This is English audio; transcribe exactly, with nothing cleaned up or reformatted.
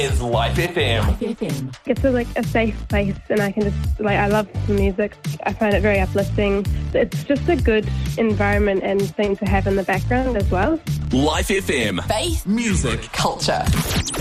is Life F M. Life F M. It's a, like a safe place, and I can just like I love the music. I find it very uplifting. It's just a good environment and thing to have in the background as well. Life F M. Faith, music, culture.